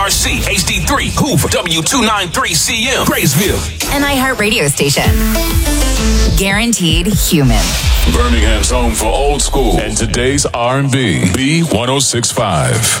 RC HD3 Hoover W293CM Graysville. An iHeartRadio station. Guaranteed human. Birmingham's home for old school and today's R&B. B1065.